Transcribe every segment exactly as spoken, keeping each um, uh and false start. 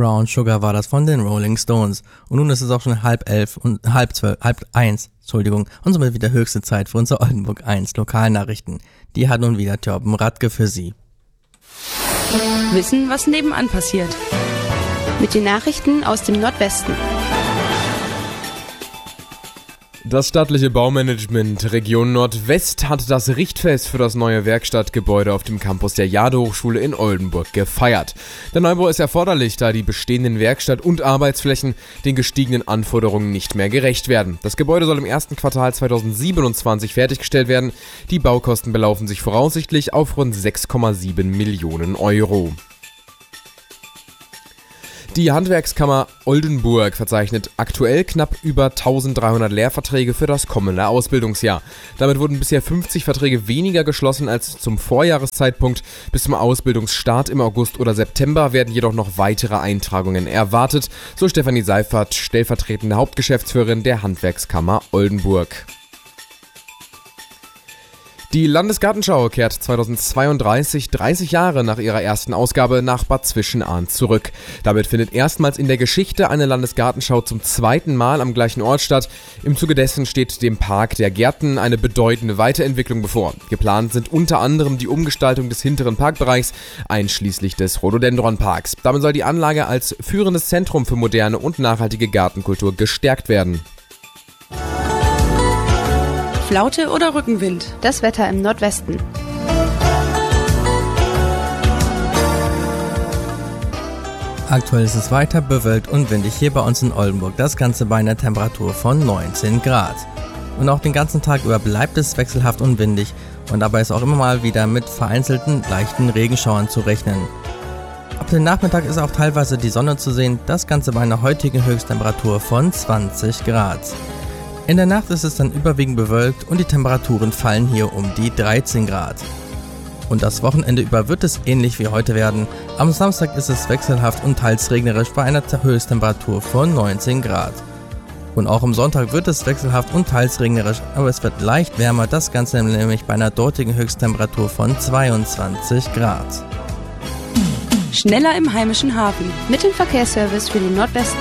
Brown Sugar war das von den Rolling Stones. Und nun ist es auch schon halb elf und halb zwölf, halb eins, Entschuldigung. Und somit wieder höchste Zeit für unsere Oldenburg eins Lokalnachrichten. Die hat nun wieder Torben Radke für Sie. Wissen, was nebenan passiert. Mit den Nachrichten aus dem Nordwesten. Das staatliche Baumanagement Region Nordwest hat das Richtfest für das neue Werkstattgebäude auf dem Campus der Jade-Hochschule in Oldenburg gefeiert. Der Neubau ist erforderlich, da die bestehenden Werkstatt- und Arbeitsflächen den gestiegenen Anforderungen nicht mehr gerecht werden. Das Gebäude soll im ersten Quartal zweitausendsiebenundzwanzig fertiggestellt werden. Die Baukosten belaufen sich voraussichtlich auf rund sechs Komma sieben Millionen Euro. Die Handwerkskammer Oldenburg verzeichnet aktuell knapp über eintausenddreihundert Lehrverträge für das kommende Ausbildungsjahr. Damit wurden bisher fünfzig Verträge weniger geschlossen als zum Vorjahreszeitpunkt. Bis zum Ausbildungsstart im August oder September werden jedoch noch weitere Eintragungen erwartet, so Stefanie Seifert, stellvertretende Hauptgeschäftsführerin der Handwerkskammer Oldenburg. Die Landesgartenschau kehrt zweitausendzweiunddreißig, dreißig Jahre nach ihrer ersten Ausgabe, nach Bad Zwischenahn zurück. Damit findet erstmals in der Geschichte eine Landesgartenschau zum zweiten Mal am gleichen Ort statt. Im Zuge dessen steht dem Park der Gärten eine bedeutende Weiterentwicklung bevor. Geplant sind unter anderem die Umgestaltung des hinteren Parkbereichs, einschließlich des Rhododendronparks. Damit soll die Anlage als führendes Zentrum für moderne und nachhaltige Gartenkultur gestärkt werden. Flaute oder Rückenwind? Das Wetter im Nordwesten. Aktuell ist es weiter bewölkt und windig hier bei uns in Oldenburg. Das Ganze bei einer Temperatur von neunzehn Grad. Und auch den ganzen Tag über bleibt es wechselhaft und windig. Und dabei ist auch immer mal wieder mit vereinzelten leichten Regenschauern zu rechnen. Ab dem Nachmittag ist auch teilweise die Sonne zu sehen. Das Ganze bei einer heutigen Höchsttemperatur von zwanzig Grad. In der Nacht ist es dann überwiegend bewölkt und die Temperaturen fallen hier um die dreizehn Grad. Und das Wochenende über wird es ähnlich wie heute werden. Am Samstag ist es wechselhaft und teils regnerisch bei einer Höchsttemperatur von neunzehn Grad. Und auch am Sonntag wird es wechselhaft und teils regnerisch, aber es wird leicht wärmer, das Ganze nämlich bei einer dortigen Höchsttemperatur von zweiundzwanzig Grad. Schneller im heimischen Hafen. Mit dem Verkehrsservice für den Nordwesten.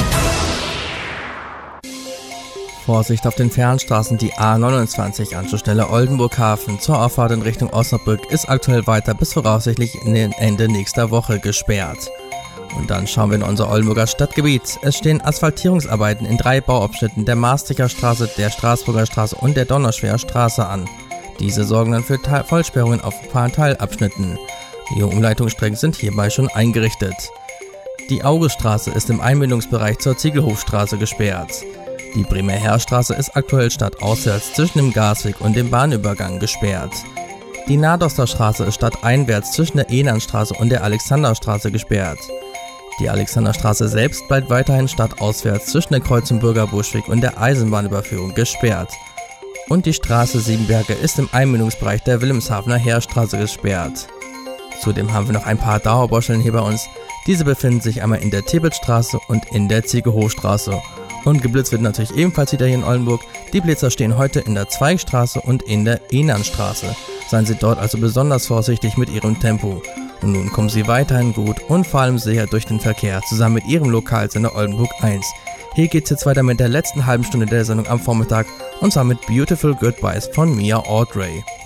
Vorsicht auf den Fernstraßen, die A neunundzwanzig Anschlussstelle Oldenburg-Hafen zur Auffahrt in Richtung Osnabrück ist aktuell weiter bis voraussichtlich Ende nächster Woche gesperrt. Und dann schauen wir in unser Oldenburger Stadtgebiet. Es stehen Asphaltierungsarbeiten in drei Bauabschnitten der Maastrichter Straße, der Straßburger Straße und der Donnerschwerer Straße an. Diese sorgen dann für Teil- Vollsperrungen auf ein paar Teilabschnitten. Die Umleitungsstrecken sind hierbei schon eingerichtet. Die Augestraße ist im Einbindungsbereich zur Ziegelhofstraße gesperrt. Die Bremer Heerstraße ist aktuell stadtauswärts zwischen dem Gasweg und dem Bahnübergang gesperrt. Die Nadoster Straße ist stadteinwärts zwischen der Ehnernstraße und der Alexanderstraße gesperrt. Die Alexanderstraße selbst bleibt weiterhin stadtauswärts zwischen der Kreuzung Bürgerbuschweg und der Eisenbahnüberführung gesperrt. Und die Straße Siebenberge ist im Einbindungsbereich der Wilhelmshavener Heerstraße gesperrt. Zudem haben wir noch ein paar Dauerbaustellen hier bei uns. Diese befinden sich einmal in der Tebelstraße und in der Ziegelhofstraße. Und geblitzt wird natürlich ebenfalls wieder hier in Oldenburg. Die Blitzer stehen heute in der Zweigstraße und in der Ehnernstraße. Seien Sie dort also besonders vorsichtig mit Ihrem Tempo. Und nun kommen Sie weiterhin gut und vor allem sicher durch den Verkehr zusammen mit Ihrem Lokalsender Oldenburg eins. Hier geht's jetzt weiter mit der letzten halben Stunde der Sendung am Vormittag und zwar mit Beautiful Goodbyes von Mia Audrey.